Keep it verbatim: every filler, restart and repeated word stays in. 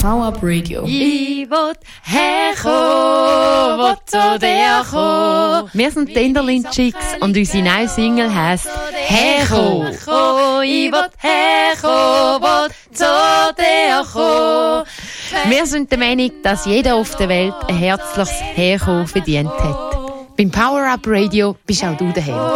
Power Up Radio. Ich will herkommen, will zu dir kommen. Wir sind die Enderlin Chicks und unsere neue Single heisst Herkommen. Ich will herkommen, will zu dir kommen. Wir sind der Meinung, dass jeder auf der Welt ein herzliches Herkommen verdient hat. Beim Power Up Radio bist auch du daheim.